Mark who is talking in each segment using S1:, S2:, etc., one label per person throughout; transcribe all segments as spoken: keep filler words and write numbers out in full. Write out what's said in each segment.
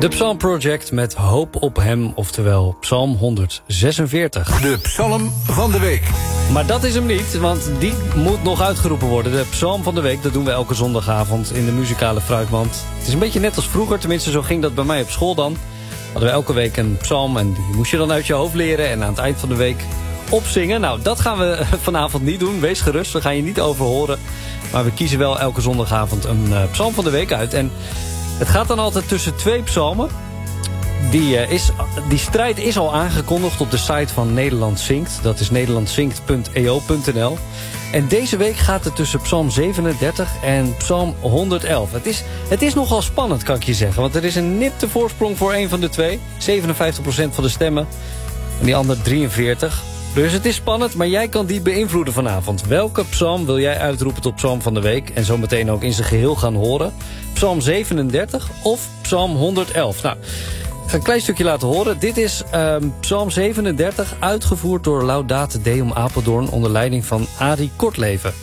S1: De Psalm Project met Hoop op hem, oftewel Psalm honderdzesenveertig.
S2: De Psalm van de Week.
S1: Maar dat is hem niet, want die moet nog uitgeroepen worden. De Psalm van de Week, dat doen we elke zondagavond in de muzikale fruitmand. Het is een beetje net als vroeger, tenminste zo ging dat bij mij op school dan. Hadden we elke week een psalm en die moest je dan uit je hoofd leren en aan het eind van de week opzingen. Nou, dat gaan we vanavond niet doen. Wees gerust, we gaan je niet overhoren. Maar we kiezen wel elke zondagavond een uh, psalm van de week uit. En het gaat dan altijd tussen twee psalmen. Die, uh, is, die strijd is al aangekondigd op de site van Nederland Zingt. Dat is nederlandzingt punt e o punt n l. En deze week gaat het tussen psalm zevenendertig en psalm honderdelf. Het is, het is nogal spannend, kan ik je zeggen. Want er is een nipte voorsprong voor een van de twee. zevenenvijftig procent van de stemmen. En die ander drieënveertig procent. Dus het is spannend, maar jij kan die beïnvloeden vanavond. Welke psalm wil jij uitroepen tot psalm van de week? En zometeen ook in zijn geheel gaan horen. Psalm zevenendertig of psalm honderdelf? Nou, ik ga een klein stukje laten horen. Dit is um, psalm zevenendertig, uitgevoerd door Laudate Deum Apeldoorn onder leiding van Arie Kortleven.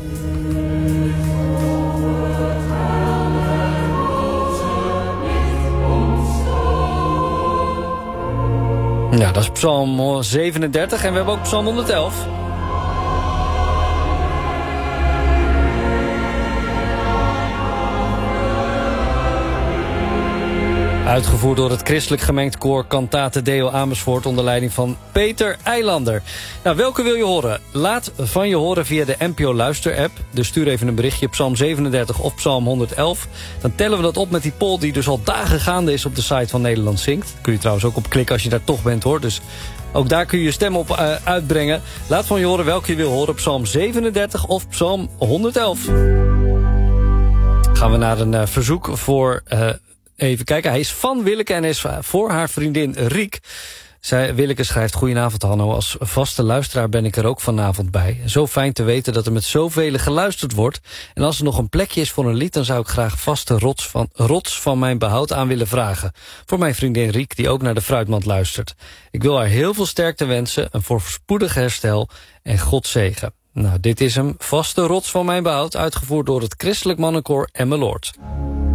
S1: Ja, dat is psalm zevenendertig en we hebben ook psalm honderdelf. Uitgevoerd door het christelijk gemengd koor Cantate Deo Amersfoort onder leiding van Peter Eilander. Nou, welke wil je horen? Laat van je horen via de N P O Luister app. Dus stuur even een berichtje, psalm zevenendertig of psalm honderdelf. Dan tellen we dat op met die poll die dus al dagen gaande is op de site van Nederland Zingt. Kun je trouwens ook op klikken als je daar toch bent, hoor. Dus ook daar kun je je stem op uh, uitbrengen. Laat van je horen welke je wil horen, psalm zevenendertig of psalm honderdelf. Gaan we naar een uh, verzoek voor... Uh, Even kijken, hij is van Willeke en is voor haar vriendin Riek. Zij, Willeke schrijft: goedenavond Hanno, als vaste luisteraar ben ik er ook vanavond bij. Zo fijn te weten dat er met zoveel geluisterd wordt. En als er nog een plekje is voor een lied, dan zou ik graag vaste rots van, rots van mijn behoud aan willen vragen. Voor mijn vriendin Riek, die ook naar de Fruitmand luistert. Ik wil haar heel veel sterkte wensen, een voorspoedig herstel en God zegen. Nou, dit is hem, vaste rots van mijn behoud, uitgevoerd door het christelijk mannenkoor Emmeloord.